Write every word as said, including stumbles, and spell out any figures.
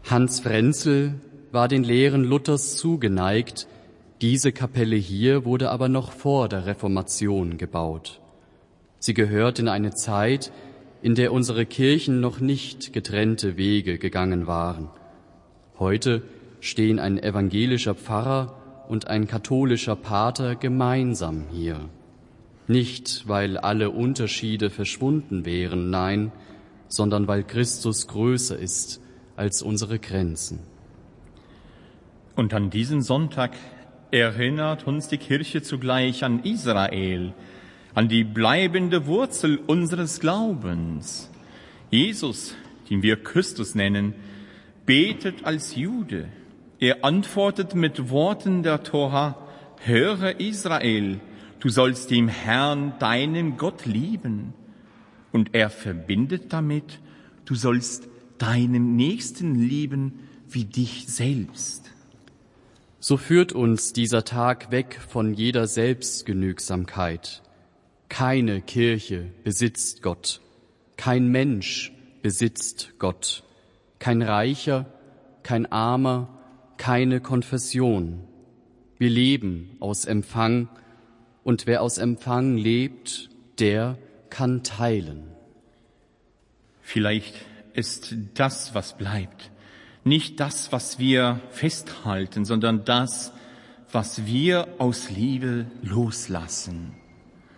Hans Frenzel war den Lehren Luthers zugeneigt. Diese Kapelle hier wurde aber noch vor der Reformation gebaut. Sie gehört in eine Zeit, in der unsere Kirchen noch nicht getrennte Wege gegangen waren. Heute stehen ein evangelischer Pfarrer und ein katholischer Pater gemeinsam hier. Nicht, weil alle Unterschiede verschwunden wären, nein, sondern weil Christus größer ist als unsere Grenzen. Und an diesem Sonntag erinnert uns die Kirche zugleich an Israel, an die bleibende Wurzel unseres Glaubens. Jesus, den wir Christus nennen, betet als Jude. Er antwortet mit Worten der Tora: Höre Israel, du sollst den Herrn, deinen Gott, lieben. Und er verbindet damit: Du sollst deinen Nächsten lieben wie dich selbst. So führt uns dieser Tag weg von jeder Selbstgenügsamkeit. Keine Kirche besitzt Gott, kein Mensch besitzt Gott, kein Reicher, kein Armer, keine Konfession. Wir leben aus Empfang, und wer aus Empfang lebt, der kann teilen. Vielleicht ist das, was bleibt, nicht das, was wir festhalten, sondern das, was wir aus Liebe loslassen.